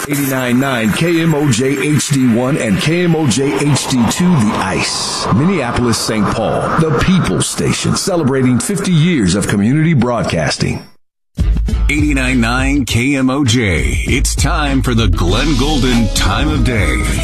89.9 KMOJ HD1 and KMOJ HD2 The Ice. Minneapolis, St. Paul, the People's Station, celebrating 50 years of community broadcasting. 89.9 KMOJ. It's time for the Glenn Golden Time of Day.